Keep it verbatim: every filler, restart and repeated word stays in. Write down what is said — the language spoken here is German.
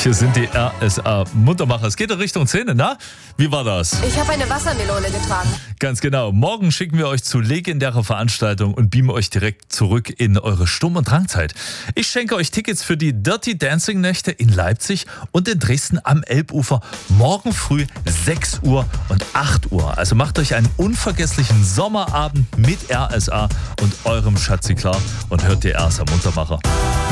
Hier sind die R S A Muntermacher. Es geht in Richtung Zähne, na? Wie war das? Ich habe eine Wassermelone getragen. Ganz genau. Morgen schicken wir euch zu legendärer Veranstaltung und beamen euch direkt zurück in eure Sturm- und Drangzeit. Ich schenke euch Tickets für die Dirty Dancing Nächte in Leipzig und in Dresden am Elbufer. Morgen früh sechs Uhr und acht Uhr. Also macht euch einen unvergesslichen Sommerabend mit R S A und eurem Schatzi klar und hört die R S A Muntermacher.